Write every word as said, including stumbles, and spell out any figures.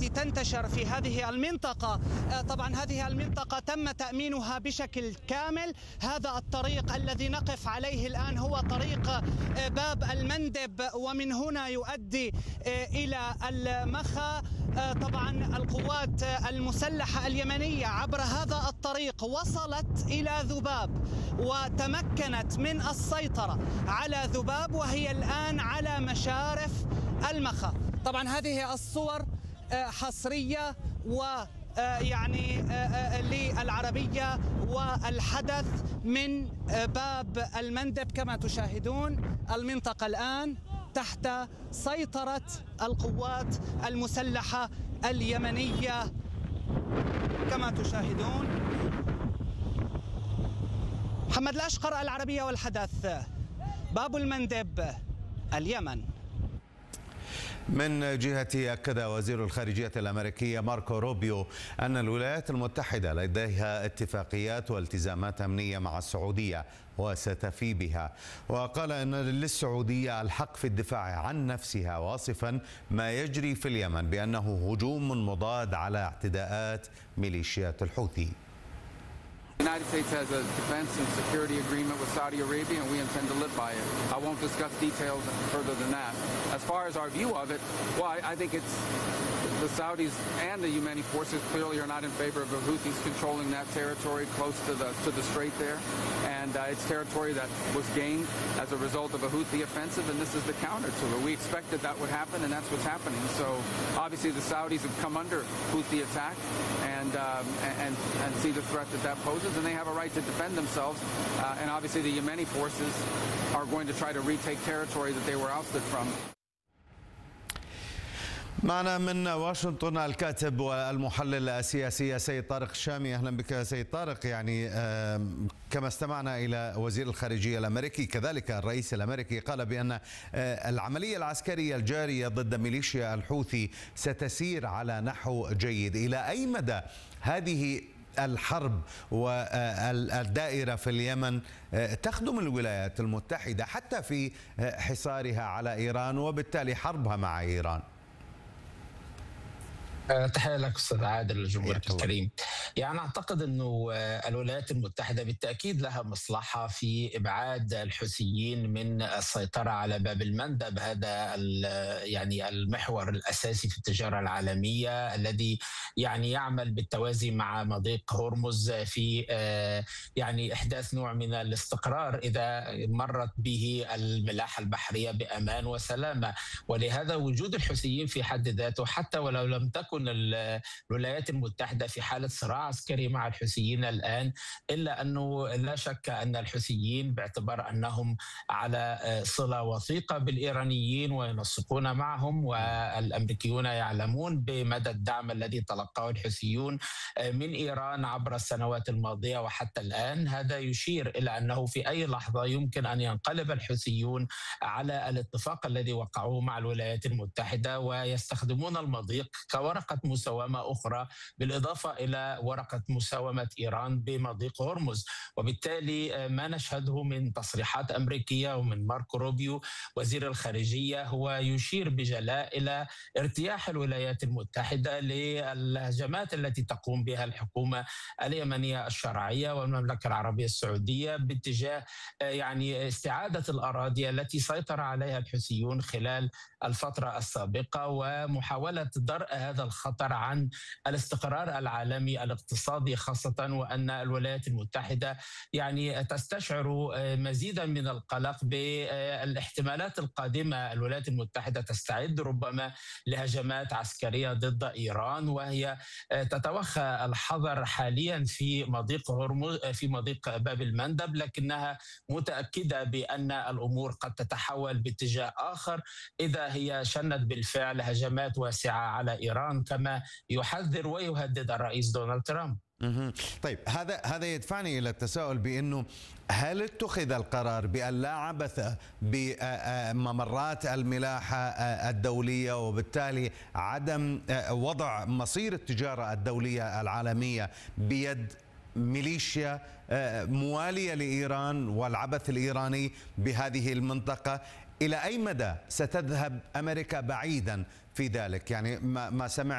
التي تنتشر في هذه المنطقة. طبعا هذه المنطقة تم تأمينها بشكل كامل. هذا الطريق الذي نقف عليه الآن هو طريق باب المندب، ومن هنا يؤدي إلى المخا. طبعا القوات المسلحة اليمنية عبر هذا الطريق وصلت إلى ذباب وتمكنت من السيطرة على ذباب، وهي الآن على مشارف المخا. طبعا هذه الصور حصرية و يعني للعربية والحدث من باب المندب. كما تشاهدون المنطقة الآن تحت سيطرة القوات المسلحة اليمنية كما تشاهدون. محمد الأشقر، العربية والحدث، باب المندب، اليمن. من جهته أكد وزير الخارجية الأمريكي ماركو روبيو أن الولايات المتحدة لديها اتفاقيات والتزامات أمنية مع السعودية وستفي بها، وقال أن للسعودية الحق في الدفاع عن نفسها، واصفا ما يجري في اليمن بأنه هجوم مضاد على اعتداءات ميليشيات الحوثي. The United States has a defense and security agreement with Saudi Arabia, and we intend to live by it. I won't discuss details further than that. As far as our view of it, well, I, I think it's the Saudis and the Yemeni forces clearly are not in favor of the Houthis controlling that territory close to the to the strait there, and uh, it's territory that was gained as a result of a Houthi offensive, and this is the counter to it. We expected that would happen, and that's what's happening. So obviously the Saudis have come under Houthi attack, and um, and and see the threat that that poses. And they have a right to defend themselves, uh, and obviously the Yemeni forces are going to try to retake territory that they were ousted from. معنا من واشنطن الكاتب والمحلل السياسي سيد طارق الشامي. أهلا بك سيد طارق. يعني كما استمعنا إلى وزير الخارجية الأمريكي، كذلك الرئيس الأمريكي قال بأن العملية العسكرية الجارية ضد ميليشيا الحوثي ستسير على نحو جيد. إلى أي مدى هذه الحرب والدائرة في اليمن تخدم الولايات المتحدة حتى في حصارها على إيران وبالتالي حربها مع إيران؟ تحية لك أستاذ عادل لجمهورك الكريم. يعني أعتقد أنه الولايات المتحدة بالتأكيد لها مصلحة في إبعاد الحوثيين من السيطرة على باب المندب، هذا يعني المحور الأساسي في التجارة العالمية الذي يعني يعمل بالتوازي مع مضيق هرمز في يعني إحداث نوع من الاستقرار إذا مرت به الملاحة البحرية بأمان وسلامة. ولهذا وجود الحوثيين في حد ذاته، حتى ولو لم تكن الولايات المتحدة في حالة صراع عسكري مع الحوثيين الآن، إلا أنه لا شك أن الحوثيين باعتبار أنهم على صلة وثيقة بالإيرانيين وينسقون معهم، والأمريكيون يعلمون بمدى الدعم الذي تلقاه الحوثيون من إيران عبر السنوات الماضية وحتى الآن. هذا يشير إلى أنه في أي لحظة يمكن أن ينقلب الحوثيون على الاتفاق الذي وقعوه مع الولايات المتحدة ويستخدمون المضيق كورقة مساومة أخرى، بالإضافة إلى ورقة مساومة إيران بمضيق هرمز. وبالتالي ما نشهده من تصريحات أمريكية ومن ماركو روبيو وزير الخارجية هو يشير بجلاء إلى ارتياح الولايات المتحدة للهجمات التي تقوم بها الحكومة اليمنية الشرعية والمملكة العربية السعودية باتجاه يعني استعادة الأراضي التي سيطر عليها الحوثيون خلال الفترة السابقة، ومحاولة درء هذا الخطر عن الاستقرار العالمي الاقتصادي، خاصة وأن الولايات المتحدة يعني تستشعر مزيدا من القلق بالاحتمالات القادمة. الولايات المتحدة تستعد ربما لهجمات عسكرية ضد إيران، وهي تتوخى الحذر حاليا في مضيق هرمز في مضيق باب المندب، لكنها متأكدة بأن الأمور قد تتحول باتجاه آخر إذا هي شنت بالفعل هجمات واسعة على إيران كما يحذر ويهدد الرئيس دونالد ترامب. طيب، هذا هذا يدفعني إلى التساؤل بأنه هل اتخذ القرار بأن لا عبث بممرات الملاحة الدولية وبالتالي عدم وضع مصير التجارة الدولية العالمية بيد ميليشيا موالية لإيران والعبث الإيراني بهذه المنطقة؟ إلى أي مدى ستذهب أمريكا بعيدا في ذلك؟ يعني ما ما سمعنا